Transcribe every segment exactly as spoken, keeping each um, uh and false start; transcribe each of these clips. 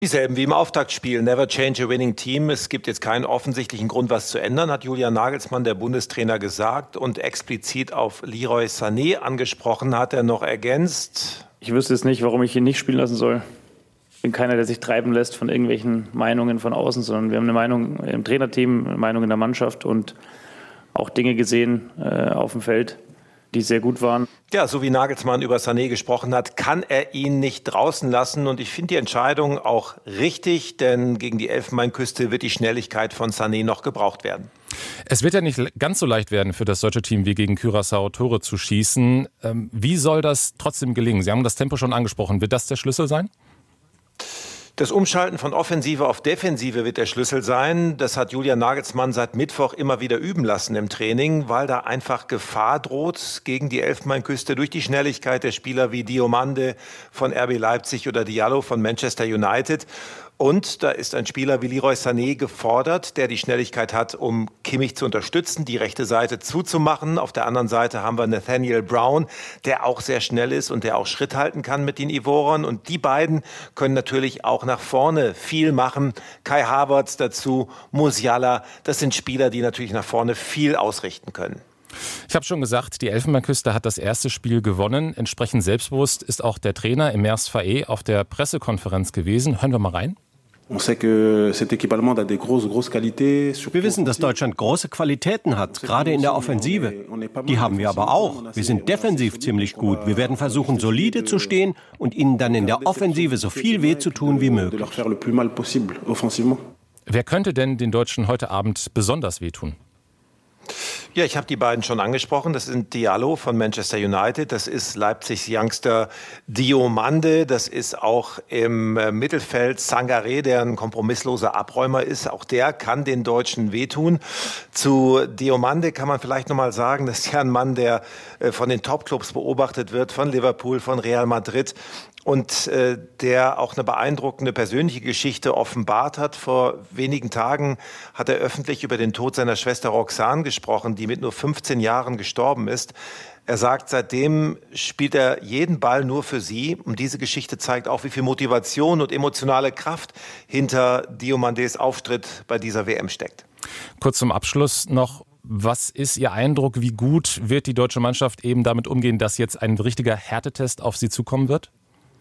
Dieselben wie im Auftaktspiel. Never change a winning team. Es gibt jetzt keinen offensichtlichen Grund, was zu ändern, hat Julian Nagelsmann, der Bundestrainer, gesagt. Und explizit auf Leroy Sané angesprochen hat er noch ergänzt: Ich wüsste jetzt nicht, warum ich ihn nicht spielen lassen soll. Ich bin keiner, der sich treiben lässt von irgendwelchen Meinungen von außen, sondern wir haben eine Meinung im Trainerteam, eine Meinung in der Mannschaft und auch Dinge gesehen äh, auf dem Feld, die sehr gut waren. Ja, so wie Nagelsmann über Sané gesprochen hat, kann er ihn nicht draußen lassen. Und ich finde die Entscheidung auch richtig, denn gegen die Elfenbeinküste wird die Schnelligkeit von Sané noch gebraucht werden. Es wird ja nicht ganz so leicht werden für das deutsche Team wie gegen Curaçao Tore zu schießen. Ähm, wie soll das trotzdem gelingen? Sie haben das Tempo schon angesprochen. Wird das der Schlüssel sein? Das Umschalten von Offensive auf Defensive wird der Schlüssel sein. Das hat Julian Nagelsmann seit Mittwoch immer wieder üben lassen im Training, weil da einfach Gefahr droht gegen die Elfenbeinküste durch die Schnelligkeit der Spieler wie Diomande von R B Leipzig oder Diallo von Manchester United. Und da ist ein Spieler wie Leroy Sané gefordert, der die Schnelligkeit hat, um Kimmich zu unterstützen, die rechte Seite zuzumachen. Auf der anderen Seite haben wir Nathaniel Brown, der auch sehr schnell ist und der auch Schritt halten kann mit den Ivorern. Und die beiden können natürlich auch nach vorne viel machen. Kai Havertz dazu, Musiala, das sind Spieler, die natürlich nach vorne viel ausrichten können. Ich habe schon gesagt, die Elfenbeinküste hat das erste Spiel gewonnen. Entsprechend selbstbewusst ist auch der Trainer Emers Faé auf der Pressekonferenz gewesen. Hören wir mal rein. Wir wissen, dass Deutschland große Qualitäten hat, gerade in der Offensive. Die haben wir aber auch. Wir sind defensiv ziemlich gut. Wir werden versuchen, solide zu stehen und ihnen dann in der Offensive so viel weh zu tun wie möglich. Wer könnte denn den Deutschen heute Abend besonders wehtun? Ja, ich habe die beiden schon angesprochen. Das sind Diallo von Manchester United, das ist Leipzigs Youngster Diomande, das ist auch im Mittelfeld Sangaré, der ein kompromissloser Abräumer ist. Auch der kann den Deutschen wehtun. Zu Diomande kann man vielleicht noch mal sagen, das ist ja ein Mann, der von den Topclubs beobachtet wird, von Liverpool, von Real Madrid. Und äh, der auch eine beeindruckende persönliche Geschichte offenbart hat. Vor wenigen Tagen hat er öffentlich über den Tod seiner Schwester Roxane gesprochen, die mit nur fünfzehn Jahren gestorben ist. Er sagt, seitdem spielt er jeden Ball nur für sie. Und diese Geschichte zeigt auch, wie viel Motivation und emotionale Kraft hinter Diomandes Auftritt bei dieser W M steckt. Kurz zum Abschluss noch. Was ist Ihr Eindruck? Wie gut wird die deutsche Mannschaft eben damit umgehen, dass jetzt ein richtiger Härtetest auf sie zukommen wird?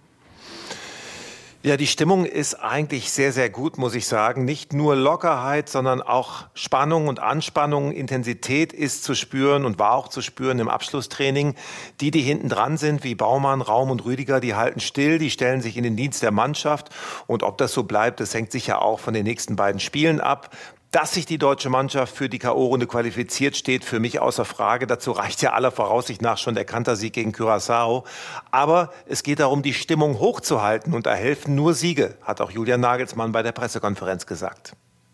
Ja, die Stimmung ist eigentlich sehr, sehr gut, muss ich sagen. Nicht nur Lockerheit, sondern auch Spannung und Anspannung, Intensität ist zu spüren und war auch zu spüren im Abschlusstraining. Die, die hinten dran sind, wie Baumann, Raum und Rüdiger, die halten still, die stellen sich in den Dienst der Mannschaft. Und ob das so bleibt, das hängt sicher auch von den nächsten beiden Spielen ab. Dass sich die deutsche Mannschaft für die K O-Runde qualifiziert, steht für mich außer Frage. Dazu reicht ja aller Voraussicht nach schon der Kantersieg gegen Curaçao. Aber es geht darum, die Stimmung hochzuhalten. Und da helfen nur Siege, hat auch Julian Nagelsmann bei der Pressekonferenz gesagt.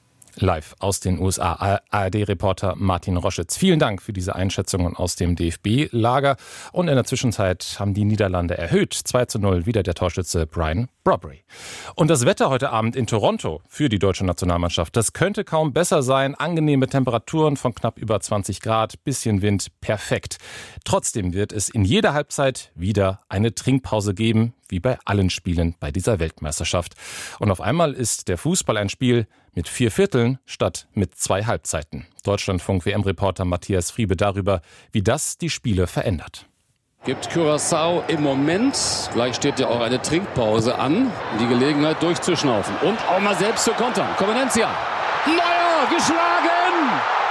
Live aus den U S A, A R D-Reporter Martin Roschitz. Vielen Dank für diese Einschätzungen aus dem D F B-Lager. Und in der Zwischenzeit haben die Niederlande erhöht. zwei zu null, wieder der Torschütze Brian Brobry. Und das Wetter heute Abend in Toronto für die deutsche Nationalmannschaft, das könnte kaum besser sein. Angenehme Temperaturen von knapp über zwanzig Grad, bisschen Wind, perfekt. Trotzdem wird es in jeder Halbzeit wieder eine Trinkpause geben, wie bei allen Spielen bei dieser Weltmeisterschaft. Und auf einmal ist der Fußball ein Spiel mit vier Vierteln statt mit zwei Halbzeiten. Deutschlandfunk-W M-Reporter Matthias Friebe darüber, wie das die Spiele verändert. Gibt Curaçao im Moment, gleich steht ja auch eine Trinkpause an, die Gelegenheit durchzuschnaufen und auch mal selbst zu kontern. Komenencia, Neuer, geschlagen!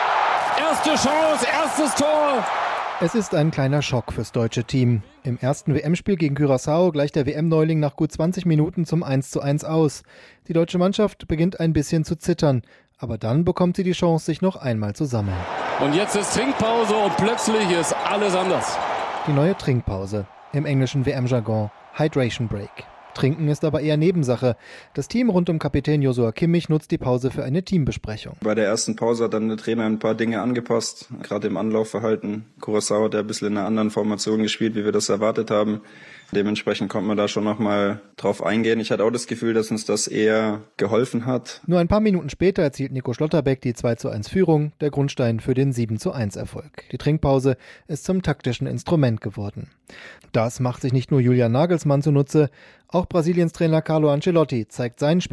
Erste Chance, erstes Tor! Es ist ein kleiner Schock fürs deutsche Team. Im ersten W M-Spiel gegen Curaçao gleicht der W M-Neuling nach gut zwanzig Minuten zum eins zu eins aus. Die deutsche Mannschaft beginnt ein bisschen zu zittern, aber dann bekommt sie die Chance, sich noch einmal zu sammeln. Und jetzt ist Trinkpause und plötzlich ist alles anders. Die neue Trinkpause, im englischen W M-Jargon Hydration Break. Trinken ist aber eher Nebensache. Das Team rund um Kapitän Joshua Kimmich nutzt die Pause für eine Teambesprechung. Bei der ersten Pause hat dann der Trainer ein paar Dinge angepasst, gerade im Anlaufverhalten. Curaçao hat ja ein bisschen in einer anderen Formation gespielt, wie wir das erwartet haben. Dementsprechend konnte man da schon nochmal drauf eingehen. Ich hatte auch das Gefühl, dass uns das eher geholfen hat. Nur ein paar Minuten später erzielt Nico Schlotterbeck die zwei zu eins Führung, der Grundstein für den sieben zu eins Erfolg. Die Trinkpause ist zum taktischen Instrument geworden. Das macht sich nicht nur Julian Nagelsmann zunutze, auch Brasiliens Trainer Carlo Ancelotti zeigt sein Spiel